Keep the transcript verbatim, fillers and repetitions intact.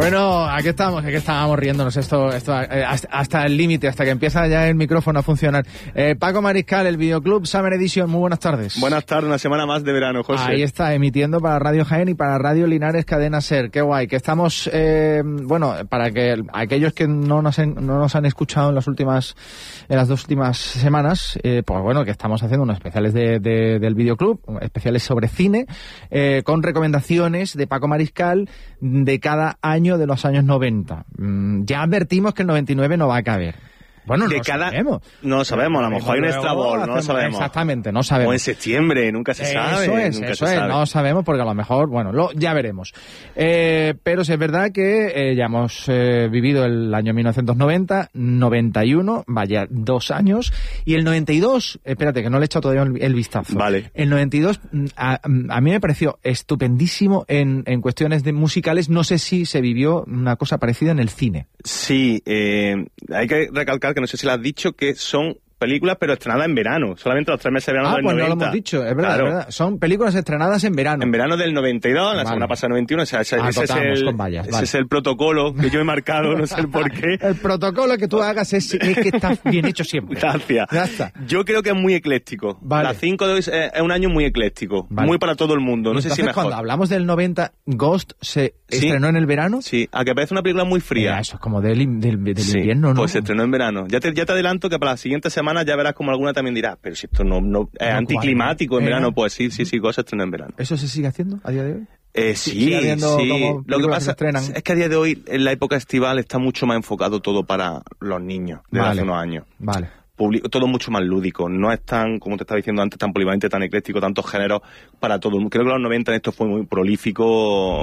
Bueno, aquí estamos, aquí estábamos riéndonos esto, esto eh, hasta, hasta el límite, hasta que empieza ya el micrófono a funcionar. Eh, Paco Mariscal, el Videoclub Summer Edition, muy buenas tardes. Buenas tardes, una semana más de verano, José. Ahí está, emitiendo para Radio Jaén y para Radio Linares Cadena Ser. Qué guay, que estamos, eh, bueno, para que aquellos que no nos, en, no nos han escuchado en las últimas, en las dos últimas semanas, eh, pues bueno, que estamos haciendo unos especiales de, de, del Videoclub, especiales sobre cine, eh, con recomendaciones de Paco Mariscal de cada año de los años noventa. Mm, ya advertimos que el noventa y nueve no va a caber. Bueno, de no cada... sabemos. No lo sabemos, a lo mejor hay un extra ball, no lo sabemos. Exactamente, no sabemos. O en septiembre, nunca se sabe. Eso es, nunca eso se es, sabe. no sabemos porque a lo mejor, bueno, lo, ya veremos. Eh, pero sí es verdad que eh, ya hemos eh, vivido el año mil novecientos noventa, noventa y uno, vaya, dos años, y el noventa y dos, espérate que no le he echado todavía el, el vistazo. Vale. El noventa y dos a, a mí me pareció estupendísimo en, en cuestiones de musicales, no sé si se vivió una cosa parecida en el cine. Sí, eh, hay que recalcar que no sé si lo has dicho, que son películas pero estrenadas en verano, solamente los tres meses de verano ah, del pues noventa. no lo hemos dicho, es verdad, Claro. es verdad. Son películas estrenadas en verano. En verano del noventa y dos, la Vale. semana pasada noventa y uno, o sea, ese, Ah, ese, es tocamos el, con vallas, ese vale. es el protocolo que yo he marcado, no sé el por qué. El protocolo que tú hagas es, es que está bien hecho siempre. Gracias. Ya está. Yo creo que es muy ecléctico. Vale. La cinco de hoy es, es un año muy ecléctico, Vale. muy para todo el mundo, no sé Entonces, si mejor. cuando hablamos del noventa, Ghost se Sí. estrenó en el verano. Sí, a que parece una película muy fría. Eh, eso es como del, in- del, del Sí, invierno, ¿no? pues se estrenó en verano. Ya te, ya te adelanto que para la siguiente semana ya verás como alguna también dirá, pero si esto no, no es No anticlimático cuadra. en verano, Eh. pues sí, sí, sí, Ghost se estrenó en verano. ¿Eso se sigue haciendo a día de hoy? Eh, Sí, sí, sigue habiendo sí. como Lo que películas que pasa se estrenan. es que a día de hoy, en la época estival, está mucho más enfocado todo para los niños, desde Vale. hace unos años. Vale. Publi- todo mucho más lúdico, no es tan, como te estaba diciendo antes, tan polivalente, tan ecléctico, tantos géneros para todo el mundo. Creo que los noventa en esto fue muy prolífico.